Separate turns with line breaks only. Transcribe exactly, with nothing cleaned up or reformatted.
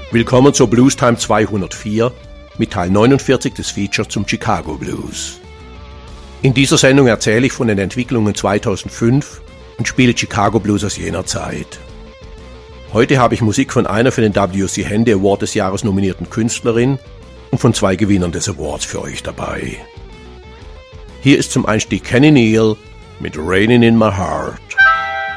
Willkommen zur Blues Time zweihundertvier mit Teil neunundvierzig des Features zum Chicago Blues. In dieser Sendung erzähle ich von den Entwicklungen zweitausendfünf und spiele Chicago Blues aus jener Zeit. Heute habe ich Musik von einer für den W C Handy Award des Jahres nominierten Künstlerin und von zwei Gewinnern des Awards für euch dabei. Hier ist zum Einstieg Kenny Neal mit Raining in My Heart.